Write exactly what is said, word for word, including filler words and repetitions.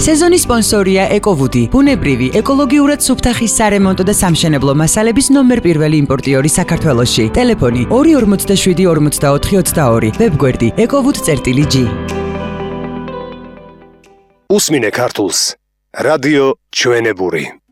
სეზონის სპონსორია ეკოვუდი, ბუნებრივი, ეკოლოგიურად სუფთახის სარემონტო და სამშენებლო მასალების ნომერ პირველი იმპორტიორი საქართველოში. ტელეფონი ორი ორმოცდაშვიდი ორმოცდაოთხი ოცდაორი, ვებგვერდი ეკოვუდ.გი. უსმინე ქართულს. რადიო ჩვენებური.